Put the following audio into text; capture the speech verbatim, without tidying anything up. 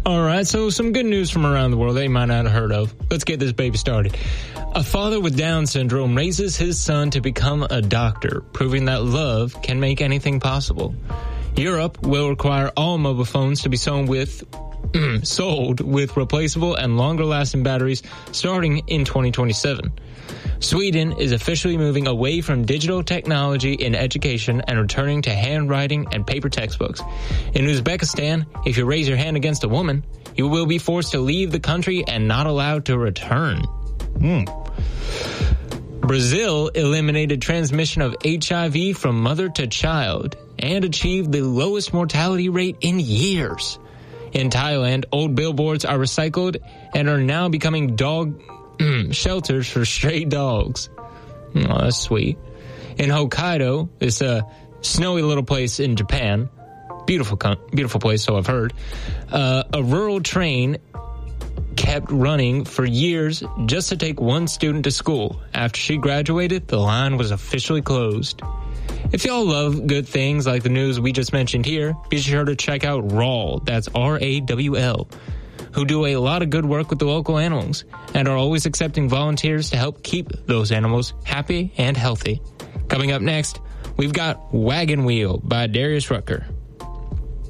All right, so some good news from around the world that you might not have heard of. Let's get this baby started. A father with Down syndrome raises his son to become a doctor, proving that love can make anything possible. Europe will require all mobile phones to be sold with sold with replaceable and longer-lasting batteries starting in twenty twenty-seven. Sweden is officially moving away from digital technology in education and returning to handwriting and paper textbooks. In Uzbekistan, if you raise your hand against a woman, you will be forced to leave the country and not allowed to return. Hmm. Brazil eliminated transmission of H I V from mother to child and achieved the lowest mortality rate in years. In Thailand, old billboards are recycled and are now becoming dog shelters for stray dogs. Oh, that's sweet. In Hokkaido, it's a snowy little place in Japan. Beautiful, beautiful place, so I've heard. Uh, a rural train kept running for years just to take one student to school. After she graduated, the line was officially closed. If y'all love good things like the news we just mentioned here, be sure to check out R A W L, that's R A W L, who do a lot of good work with the local animals and are always accepting volunteers to help keep those animals happy and healthy. Coming up next, we've got Wagon Wheel by Darius Rucker.